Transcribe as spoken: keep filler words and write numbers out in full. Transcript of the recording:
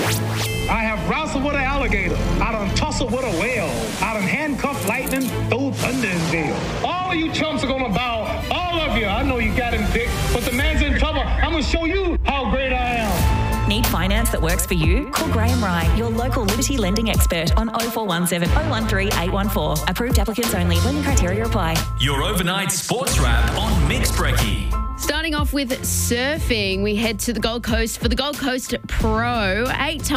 I have wrestled with an alligator. I done tussled with a whale. I done handcuffed lightning, throw thunder and gale. All of you chumps are gonna bow. All of you. I know you got him picked, but the man's in trouble. I'm gonna show you how great I am. Need finance that works for you? Call Graham Rye, your local Liberty lending expert on oh four one seven, oh one three, eight one four. Approved applicants only. Lending criteria apply. Your overnight sports wrap on Mixed Brekkie. Starting off with surfing, we head to the Gold Coast for the Gold Coast Pro. Eight times